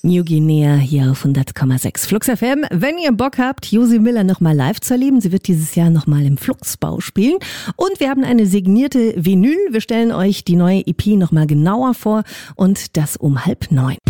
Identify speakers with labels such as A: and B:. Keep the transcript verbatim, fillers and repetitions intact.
A: New Guinea hier auf hundert Komma sechs Flux F M. Wenn ihr Bock habt, Josie Miller nochmal live zu erleben, sie wird dieses Jahr nochmal im Fluxbau spielen. Und wir haben eine signierte Vinyl. Wir stellen euch die neue E P nochmal genauer vor und das um halb neun.